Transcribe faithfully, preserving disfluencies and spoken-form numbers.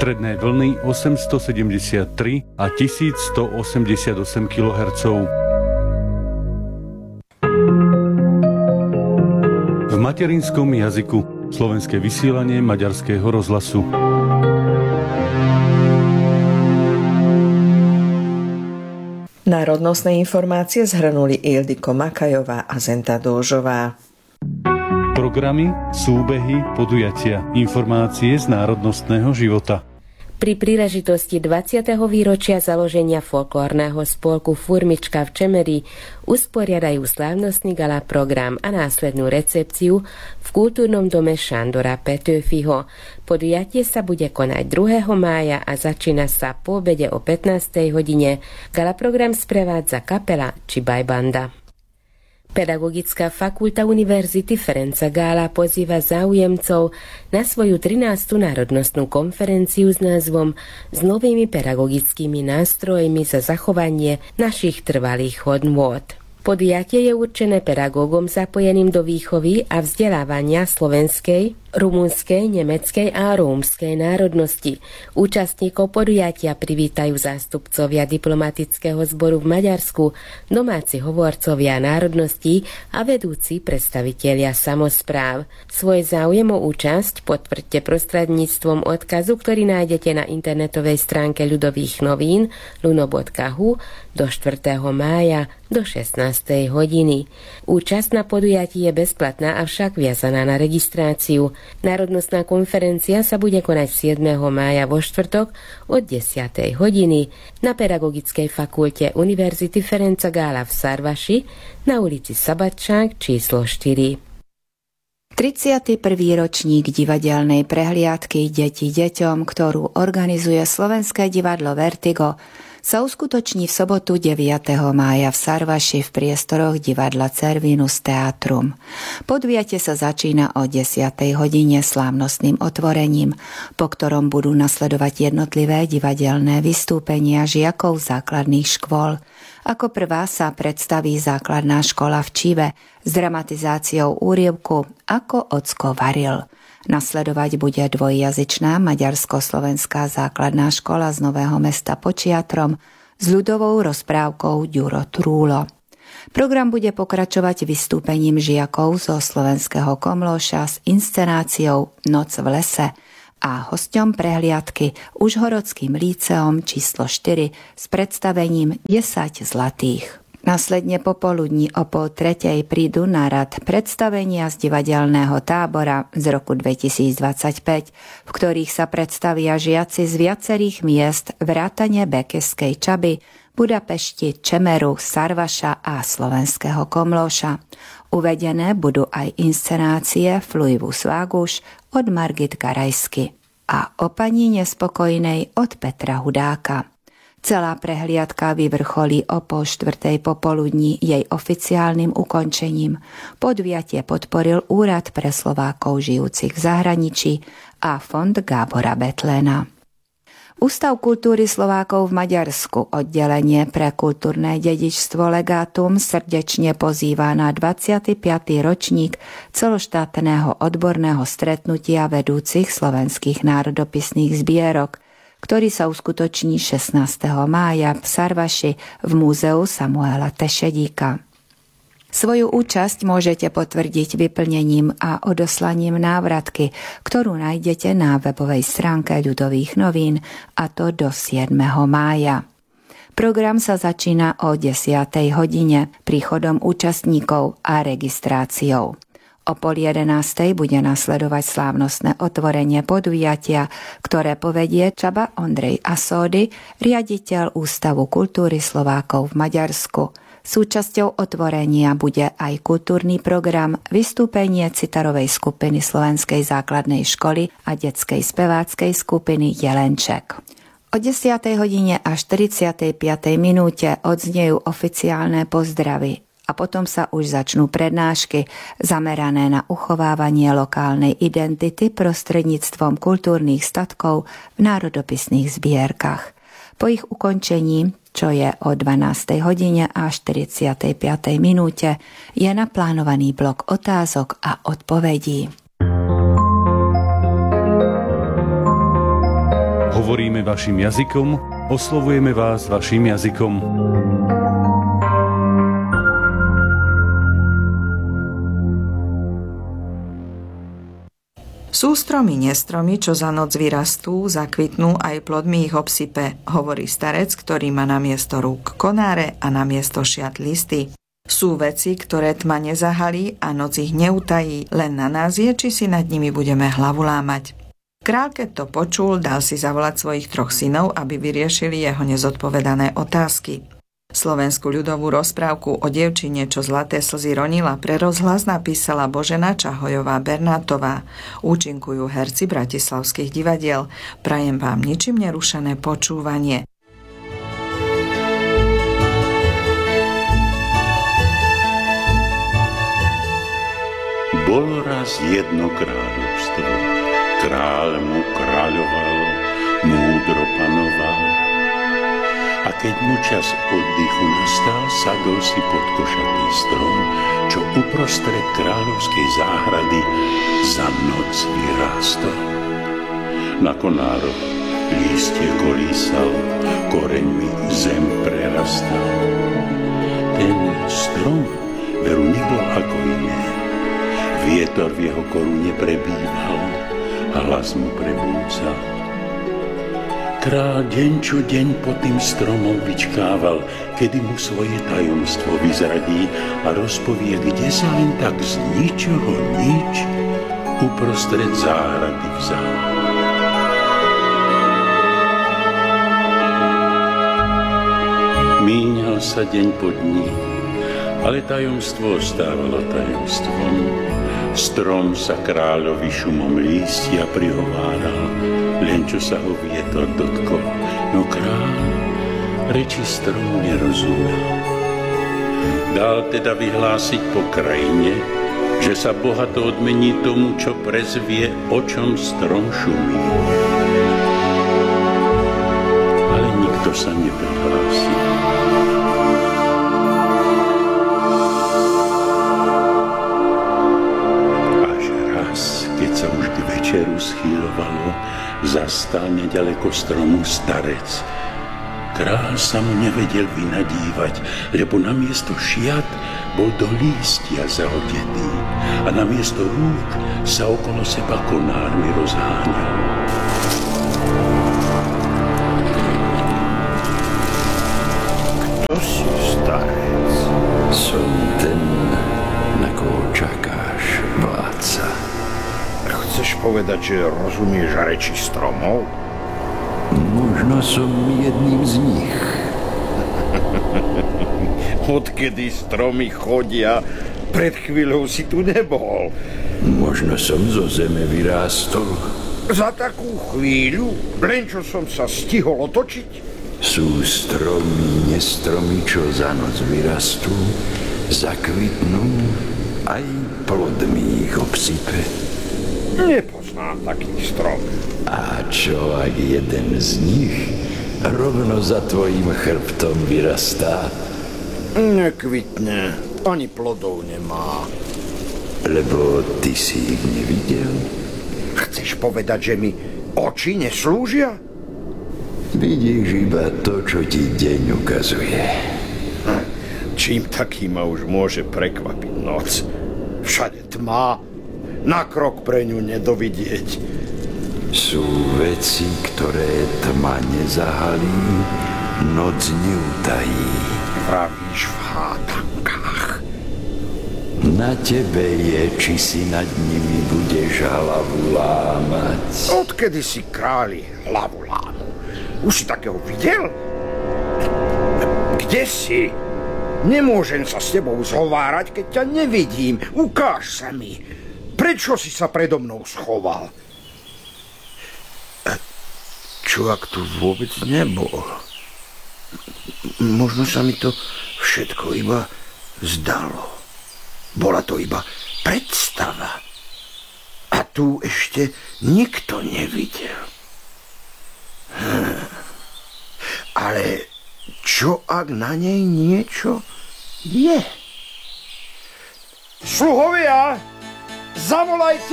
stredné vlny osemstosedemdesiattri a tisícstoosemdesiatosem kilohertzov. V materinskom jazyku slovenské vysielanie Maďarského rozhlasu. Národnostné informácie zhrnuli Ildiko Makajová a Zenta Dóžová. Programy, súbehy, podujatia, informácie z národnostného života. Pri príležitosti dvadsiateho výročia založenia folklórneho spolku Furmička v Čemeri usporiadajú slávnostný gala program a následnú recepciu v kultúrnom dome Šandora Petőfiho. Podujatie sa bude konať druhého mája a začína sa po obede o pätnástej hodine. Gala program sprevádza kapela či bajbanda. Pedagogická fakulta Univerzity Ferenca Gála pozýva záujemcov na svoju trinástu národnostnú konferenciu s názvom S novými pedagogickými nástrojmi za zachovanie našich trvalých hodnôt. Podujatie je určené pedagógom zapojeným do výchovy a vzdelávania slovenskej, rumunskej, nemeckej a rómskej národnosti. Účastníkov podujatia privítajú zástupcovia diplomatického zboru v Maďarsku, domáci hovorcovia národností a vedúci predstavitelia samospráv. Svoj záujem o účasť potvrďte prostredníctvom odkazu, ktorý nájdete na internetovej stránke Ľudových novín luno bodka hu do štvrtého mája do šestnástej hodiny. Účasť na podujatí je bezplatná, avšak viazaná na registráciu. Národnostná konferencia sa bude konať siedmeho mája vo štvrtok od desiatej hodiny na Pedagogickej fakulte Univerzity Ferenca Gála v Sarvaši na ulici Sabatčák číslo štyri. tridsiaty prvý ročník divadelnej prehliadky Deti deťom, ktorú organizuje Slovenské divadlo Vertigo, sa uskutoční v sobotu deviateho mája v Sarvaši v priestoroch divadla Cervinus Teatrum. Podujatie sa začína o desiatej hodine slávnostným otvorením, po ktorom budú nasledovať jednotlivé divadelné vystúpenia žiakov základných škôl. Ako prvá sa predstaví základná škola v Čive s dramatizáciou úryvku Ako ocko varil. Nasledovať bude dvojjazyčná maďarsko-slovenská základná škola z Nového Mesta pod Čiatrom s ľudovou rozprávkou Ďuro Trúlo. Program bude pokračovať vystúpením žiakov zo slovenského Komlóša s inscenáciou Noc v lese a hosťom prehliadky Užhorodským líceom číslo štyri s predstavením desať zlatých. Nasledne popoludní o pol tretej prídu na rad predstavenia z divadelného tábora z roku dvetisícdvadsaťpäť, v ktorých sa predstavia žiaci z viacerých miest vrátane Bekeskej Čaby, Budapešti, Čemeru, Sarvaša a slovenského Komlóša. Uvedené budú aj inscenácie Fluivus Vagus od Margit Garajsky a O pani nespokojnej od Petra Hudáka. Celá prehliadka vyvrcholí o pol štvrtej popoludní jej oficiálnym ukončením. Podujatie podporil Úrad pre Slovákov žijúcich v zahraničí a Fond Gábora Betléna. Ústav kultúry Slovákov v Maďarsku, oddelenie pre kultúrne dedičstvo Legátum, srdečne pozýva na dvadsiaty piaty ročník celoštátneho odborného stretnutia vedúcich slovenských národopisných zbierok, ktorý sa uskutoční šestnásteho mája v Sarvaši v múzeu Samuela Tešedíka. Svoju účasť môžete potvrdiť vyplnením a odoslaním návratky, ktorú nájdete na webovej stránke Ľudových novín, a to do siedmeho mája. Program sa začína o desiatej hodine príchodom účastníkov a registráciou. O pol jedenástej bude nasledovať slávnostné otvorenie podujatia, ktoré povedie Csaba Ondrej Asódy, riaditeľ Ústavu kultúry Slovákov v Maďarsku. Súčasťou otvorenia bude aj kultúrny program, vystúpenie citarovej skupiny Slovenskej základnej školy a detskej speváckej skupiny Jelenček. O desiatej hodine a štyridsiatej piatej minúte odznejú oficiálne pozdravy a potom sa už začnú prednášky zamerané na uchovávanie lokálnej identity prostredníctvom kultúrnych statkov v národopisných zbierkach. Po ich ukončení, čo je o dvanástej hodine a štyridsiatej piatej minúte, je naplánovaný blok otázok a odpovedí. Hovoríme vašim jazykom, oslovujeme vás vašim jazykom. Sú stromy nestromy, čo za noc vyrastú, zakvitnú, aj plodmi ich obsype, hovorí starec, ktorý má namiesto rúk konáre a namiesto šiat listy. Sú veci, ktoré tma nezahalí a noc ich neutají, len na nás je, či si nad nimi budeme hlavu lámať. Kráľ, keď to počul, dal si zavolať svojich troch synov, aby vyriešili jeho nezodpovedané otázky. Slovenskú ľudovú rozprávku o dievčine, čo zlaté slzy ronila, pre rozhlas napísala Božena Čahojová-Bernátová. Účinkujú herci bratislavských divadiel. Prajem vám ničím nerušené počúvanie. Bolo raz jedno kráľovstvo. Kráľ mu kráľoval, múdro panoval. A keď mu čas oddychu nastal, sadol si pod košatý strom, čo uprostred kráľovskej záhrady za noc vyrástol. Na konároch lístie kolísal, koreňmi zem prerastal. Ten strom veru nebol ako iné. Vietor v jeho korune prebýval a hlas mu prebúcal. Kráľ deň čo deň pod tým stromom vyčkával, kedy mu svoje tajomstvo vyzradí a rozpovie, kde sa len tak z ničoho nič uprostred záhrady vzal. Míňal sa deň po dni, ale tajomstvo ostávalo tajomstvom. Strom sa kráľovi šumom lístia prihováral, len čo sa ho vietor dotkol. No kráľ reči stromu nerozumel. Dal teda vyhlásiť po krajine, že sa bohato odmení tomu, čo prezvie, o čom strom šumí. Ale nikto sa neprihlásil. Keď sa už k večeru schýlovalo, zastal nedaleko stromu starec. Kráľ sa mu nevedel vynadívať, lebo namiesto šiat bol do lístia zaodetý a namiesto rúk sa okolo seba konármi rozháňal. Kto si, starec? Som ten, na koho čakáš, vládca. Chceš povedať, že rozumieš reči stromov? Možno som jedným z nich. Odkedy stromy chodia, pred chvíľou si tu nebol. Možno som zo zeme vyrástol. Za takú chvíľu, len čo som sa stihol otočiť? Sú stromy, nestromy, čo za noc vyrastú, zakvitnú, aj plodmi ich obsype. Nepoznám taký strom. A čo ak jeden z nich rovno za tvojím chrbtom vyrastá? Nekvitne, ani plodov nemá. Lebo ty si ich nevidel? Chceš povedať, že mi oči neslúžia? Vidíš iba to, čo ti deň ukazuje. Hm, čím taký ma už môže prekvapiť noc? Všade tma, na krok pre ňu nedovidieť. Sú veci, ktoré tma nezahalí, noc neutají. Pravíš v hádankách. Na tebe je, či si nad nimi budeš hlavu lámať. Odkedy si králi hlavu lámu? Už si takého videl? Kde si? Nemôžem sa s tebou zhovárať, keď ťa nevidím. Ukáž sa mi. Prečo si sa predo mnou schoval? Čo ak tu vôbec nebol? Možno sa mi to všetko iba zdalo. Bola to iba predstava. A tu ešte nikto nevidel. Hm. Ale čo ak na nej niečo je? Sluhovia, zavolajte